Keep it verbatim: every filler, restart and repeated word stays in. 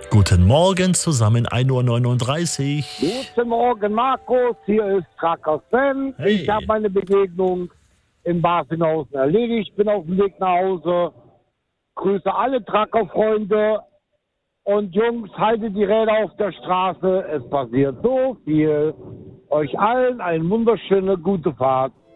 Guten Morgen zusammen, ein Uhr neununddreißig. Guten Morgen, Markus. Hier ist Tracker Sven. Hey. Ich habe meine Begegnung in Barfinghausen erledigt. Bin auf dem Weg nach Hause. Grüße alle Tracker-Freunde. Und Jungs, haltet die Räder auf der Straße. Es passiert so viel. Euch allen eine wunderschöne, gute Fahrt.